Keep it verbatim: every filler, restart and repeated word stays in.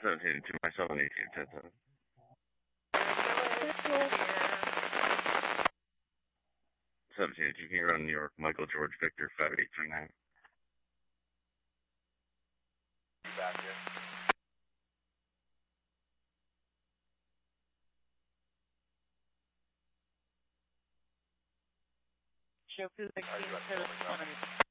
seventeen to myself and eighteen, ten seven. seventeen, you can run New York, Michael George Victor, five eight three nine. Back here. Show two sixteen,